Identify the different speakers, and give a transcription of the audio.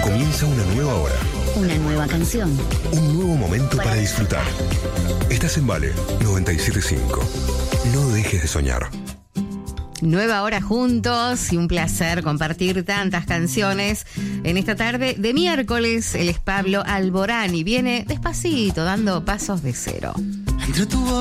Speaker 1: Comienza una nueva hora.
Speaker 2: Una nueva canción.
Speaker 1: Un nuevo momento para disfrutar. Estás en Vale 97.5. No dejes de soñar.
Speaker 3: Nueva hora juntos y un placer compartir tantas canciones en esta tarde de miércoles. Él es Pablo Alborán y viene despacito, dando pasos de cero.
Speaker 4: Entre tu